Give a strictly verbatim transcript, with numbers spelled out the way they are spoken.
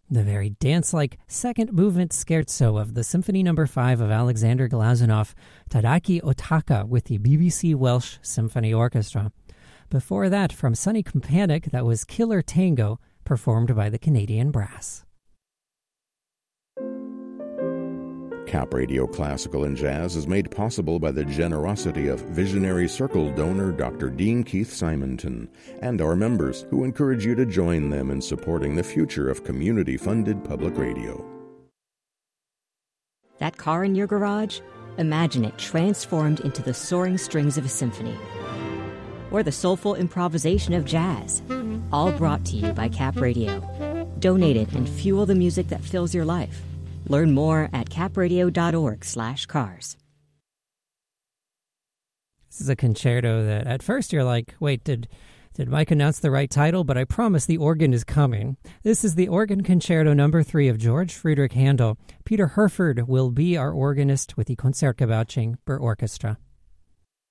The very dance-like second movement scherzo of the Symphony Number five of Alexander Glazunov, Tadaki Otaka with the B B C Welsh Symphony Orchestra. Before that, from Sunny Kapanik, that was Killer Tango, performed by the Canadian Brass. Cap Radio Classical and Jazz is made possible by the generosity of visionary Circle donor Doctor Dean Keith Simonton and our members, who encourage you to join them in supporting the future of community-funded public radio. That car in your garage? Imagine it transformed into the soaring strings of a symphony. Or the soulful improvisation of jazz. All brought to you by Cap Radio. Donate it and fuel the music that fills your life. Learn more at capradio.org slash cars. This is a concerto that at first you're like, wait, did did Mike announce the right title? But I promise the organ is coming. This is the Organ Concerto Number three of George Friedrich Handel. Peter Herford will be our organist with the Concertgebouw Chamber Orchestra.